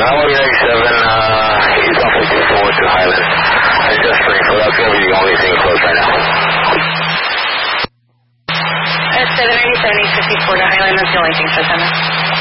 Highway 97, he's off the 241 to Highland. I just Springfield, that's going to be the only thing close right now. 797, 854 to Highland, that's the only thing close right now.